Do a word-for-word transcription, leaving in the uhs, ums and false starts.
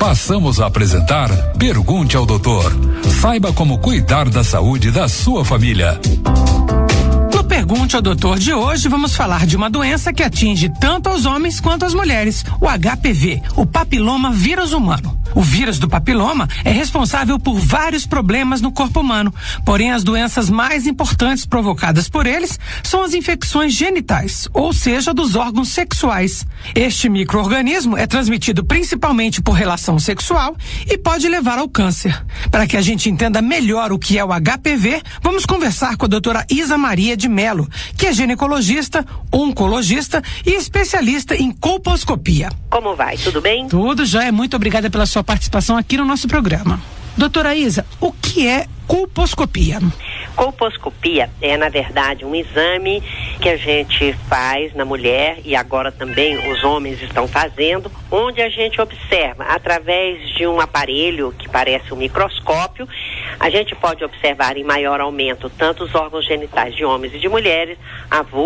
Passamos a apresentar Pergunte ao Doutor. Saiba como cuidar da saúde da sua família. No Pergunte ao Doutor de hoje, vamos falar de uma doença que atinge tanto aos homens quanto às mulheres, o H P V, o papiloma vírus humano. O vírus do papiloma é responsável por vários problemas no corpo humano, porém as doenças mais importantes provocadas por eles são as infecções genitais, ou seja, dos órgãos sexuais. Este micro-organismo é transmitido principalmente por relação sexual e pode levar ao câncer. Para que a gente entenda melhor o que é o H P V, vamos conversar com a doutora Isa Maria de Melo, que é ginecologista, oncologista e especialista em colposcopia. Como vai? Tudo bem? Tudo jóia. Muito obrigada pela sua participação aqui no nosso programa. Doutora Isa, o que é colposcopia? Colposcopia é, na verdade, um exame que a gente faz na mulher e agora também os homens estão fazendo, onde a gente observa, através de um aparelho que parece um microscópio, a gente pode observar em maior aumento tanto os órgãos genitais de homens e de mulheres, a vulva,